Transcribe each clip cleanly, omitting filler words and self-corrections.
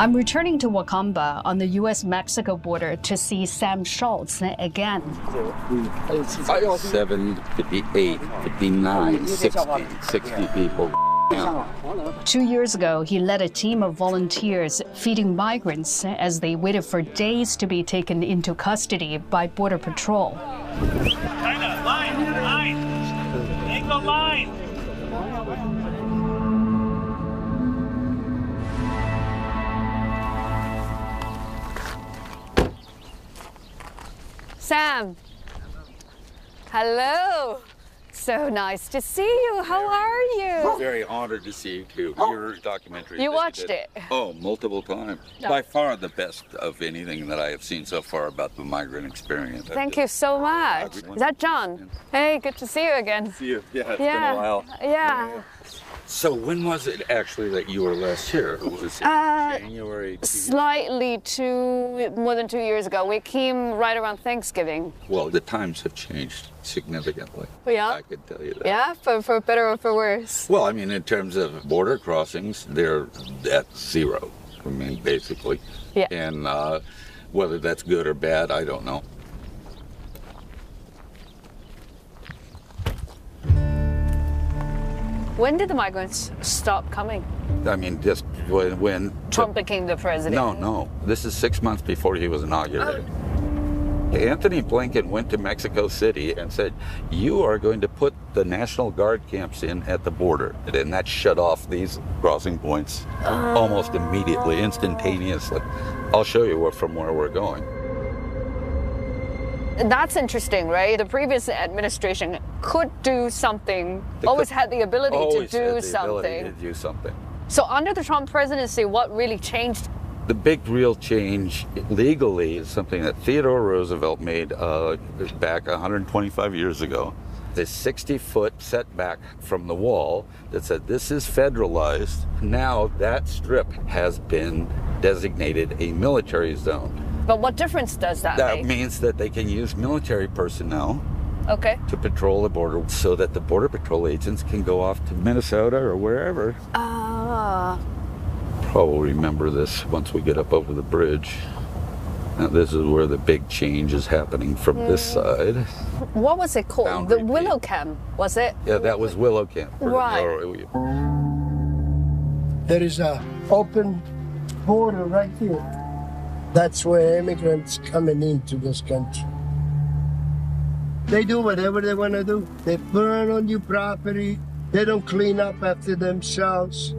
I'm returning to Wakamba on the U.S.-Mexico border to see Sam Schultz again. 7, 58, 59, 60 people. 2 years ago, he led a team of volunteers feeding migrants as they waited for days to be taken into custody by Border Patrol. China, line! Take the line! Sam. Hello. So nice to see you. How are you? Very honored to see you too. Your documentary. You watched it? Oh, multiple times. By far the best of anything that I have seen so far about the migrant experience. Thank you so much. Is that John? Hey, good to see you again. See you. Yeah, it's been a while. Yeah. So when was it actually that you were last here? Was it January? Slightly more than 2 years ago. We came right around Thanksgiving. Well, the times have changed significantly. Yeah? I could tell you that. Yeah, for better or for worse? Well, I mean, in terms of border crossings, they're at zero. I mean, basically. Yeah. And whether that's good or bad, I don't know. When did the migrants stop coming? I mean, just when Trump became the president? No. This is 6 months before he was inaugurated. Anthony Blinken went to Mexico City and said, you are going to put the National Guard camps in at the border. And that shut off these crossing points almost immediately, instantaneously. I'll show you from where we're going. That's interesting, right? The previous administration could do something, always had the ability to do something. So under the Trump presidency, what really changed? The big real change legally is something that Theodore Roosevelt made back 125 years ago. The 60-foot setback from the wall that said this is federalized. Now that strip has been designated a military zone. But what difference does that make? That means that they can use military personnel to patrol the border so that the Border Patrol agents can go off to Minnesota or wherever. Probably remember this once we get up over the bridge. Now, this is where the big change is happening from this side. What was it called? Boundary The Willow Camp, was it? Yeah, that was Willow Camp. Right. There is an open border right here. That's where immigrants coming into this country. They do whatever they want to do. They burn on your property. They don't clean up after themselves.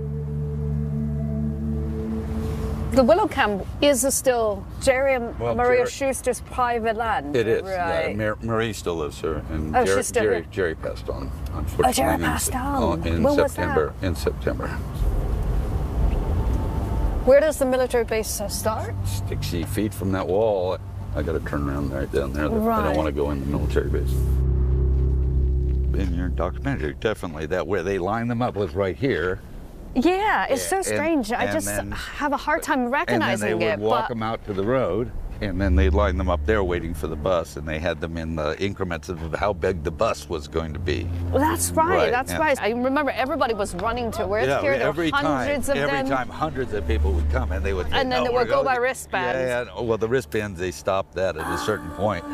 The Willow Camp is still Jerry and Maria Schuster's private land. It is. Right. Yeah, Marie still lives here, and she's still here. Jerry passed on. Unfortunately, Oh, Jerry passed on. in When September. was that? In September. Where does the military base start? 60 feet from that wall. I got to turn around right down there. Right. I don't want to go in the military base. In your documentary, definitely that where they line them up was right here. Yeah, it's so strange. I just have a hard time recognizing it. And then they would walk them out to the road, and then they'd line them up there waiting for the bus, and they had them in the increments of how big the bus was going to be. Well, that's right. That's right. I remember everybody was running to where it's here. There were hundreds of them. Every time, hundreds of people would come, and they would. And then they would go by wristbands. Yeah. Well, the wristbands, they stopped that at a certain point.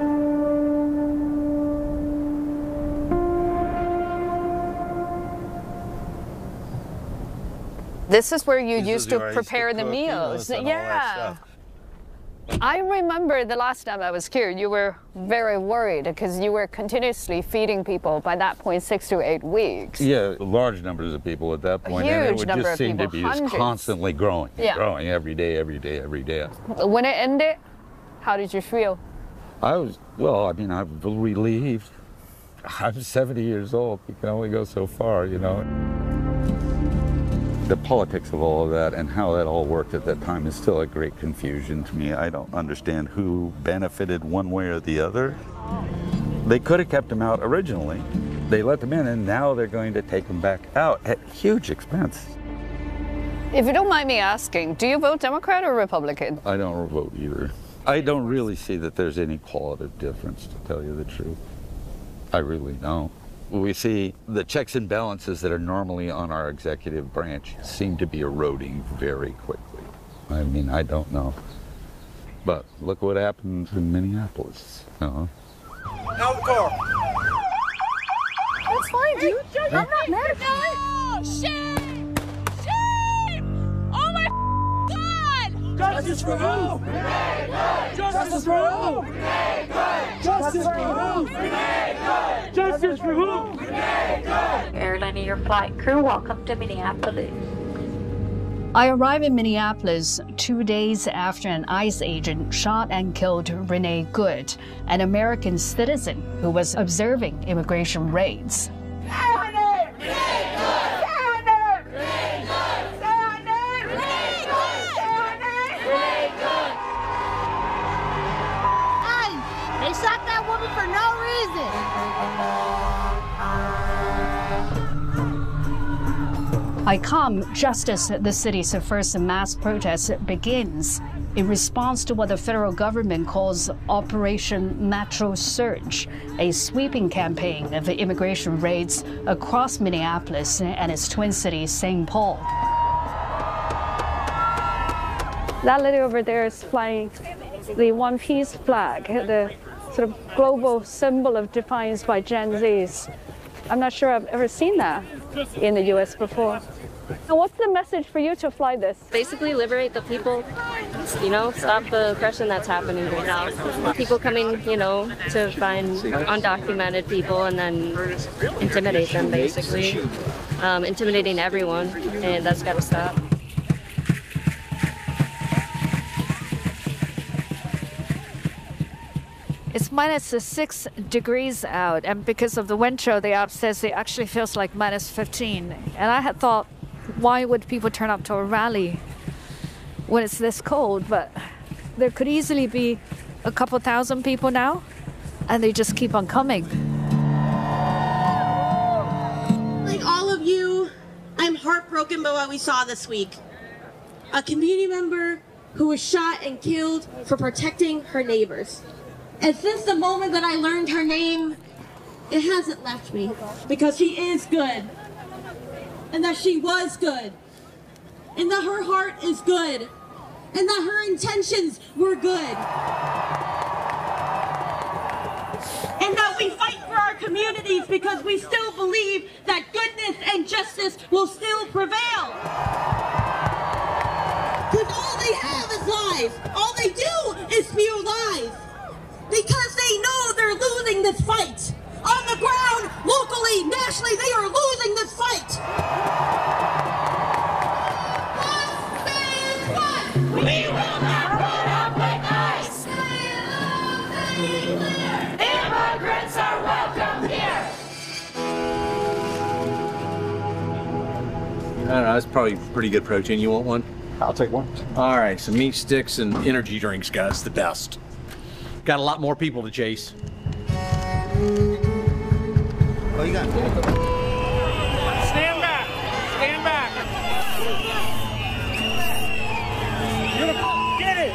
This is where you used to prepare the meals. Yeah. I remember the last time I was here, you were very worried because you were continuously feeding people by that point 6 to 8 weeks. Yeah, large numbers of people at that point. And it would just seem to be just constantly growing, growing every day. When it ended, how did you feel? I'm relieved. I'm 70 years old. You can only go so far, you know. The politics of all of that and how that all worked at that time is still a great confusion to me. I don't understand who benefited one way or the other. They could have kept them out originally. They let them in, and now they're going to take them back out at huge expense. If you don't mind me asking, do you vote Democrat or Republican? I don't vote either. I don't really see that there's any qualitative difference, to tell you the truth. I really don't. We see the checks and balances that are normally on our executive branch seem to be eroding very quickly. I mean, I don't know. But look what happened in Minneapolis. Out of the car. That's fine, dude. I'm not mad. No! Shame! Shame! Oh my God! Justice for who? Justice for who? Justice for who? Justice for who? Airline and your flight crew, welcome to Minneapolis. I arrive in Minneapolis 2 days after an ICE agent shot and killed Renee Good, an American citizen who was observing immigration raids. They shot that woman for no reason. I come just as the city's first mass protest begins in response to what the federal government calls Operation Natural Surge, a sweeping campaign of immigration raids across Minneapolis and its twin city, St. Paul. That lady over there is flying the One Piece flag, the sort of global symbol of defiance by Gen Zs. I'm not sure I've ever seen that in the US before. And what's the message for you to fly this? Basically liberate the people, stop the oppression that's happening right now. People coming, to find undocumented people and then intimidate them, basically. Intimidating everyone, and that's got to stop. It's minus 6 degrees out, and because of the wind chill, the app says it actually feels like minus 15. And I had thought, why would people turn up to a rally when it's this cold? But there could easily be a couple thousand people now, and they just keep on coming. Like all of you, I'm heartbroken by what we saw this week. A community member who was shot and killed for protecting her neighbors. And since the moment that I learned her name, it hasn't left me. Because she is good. And that she was good. And that her heart is good. And that her intentions were good. And that we fight for our communities because we still believe that goodness and justice will still prevail. Because all they have is lies. All they do is spew lies. Because they know they're losing this fight. On the ground, locally, nationally, they are losing this fight. We will not put up with ICE. Immigrants are welcome here. I don't know, that's probably pretty good protein. You want one? I'll take one. All right, some meat sticks and energy drinks, guys, the best. Got a lot more people to chase. What you got? Stand back. Stand back. Get it.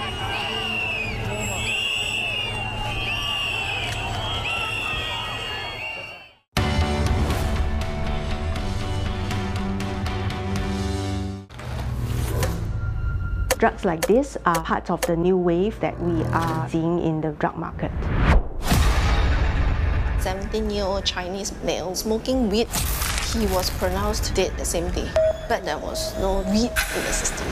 Drugs like this are part of the new wave that we are seeing in the drug market. 17-year-old Chinese male smoking weed. He was pronounced dead the same day, but there was no weed in the system.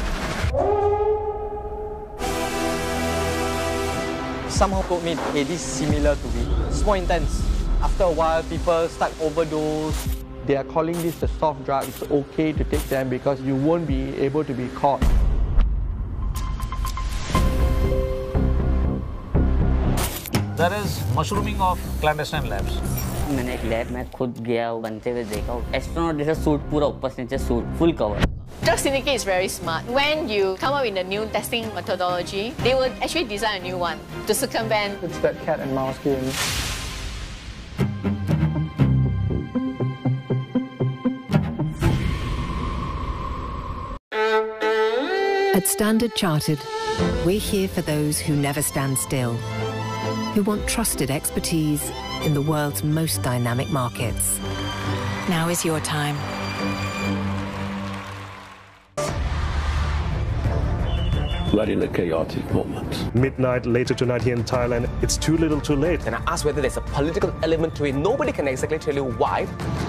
Somehow told me, hey, this is similar to weed. It's more intense. After a while, people start overdose. They are calling this the soft drug. It's okay to take them because you won't be able to be caught. There is mushrooming of clandestine labs. मैंने एक lab में खुद गया बनते हुए देखा astronaut जैसा suit पूरा ऊपर से नीचे suit full cover Drug Syndicate is very smart. When you come up with a new testing methodology, they will actually design a new one to circumvent. It's that cat and mouse game. At Standard Chartered, we're here for those who never stand still, who want trusted expertise in the world's most dynamic markets. Now is your time. We're in a chaotic moment. Midnight later tonight here in Thailand, it's too little too late. And I asked whether there's a political element to it. Nobody can exactly tell you why.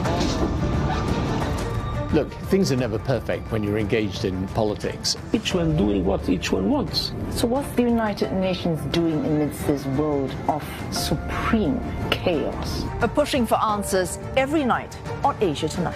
Look, things are never perfect when you're engaged in politics. Each one doing what each one wants. So what's the United Nations doing amidst this world of supreme chaos? We're pushing for answers every night on Asia Tonight.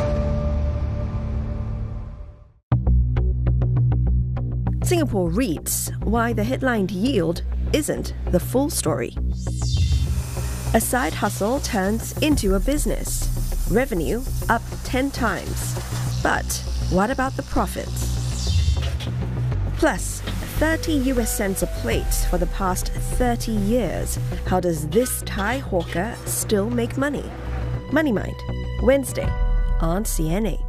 Singapore reads why the headlined yield isn't the full story. A side hustle turns into a business. Revenue up 10 times. But what about the profits? Plus, 30 US cents a plate for the past 30 years. How does this Thai hawker still make money? Money Mind, Wednesday on CNA.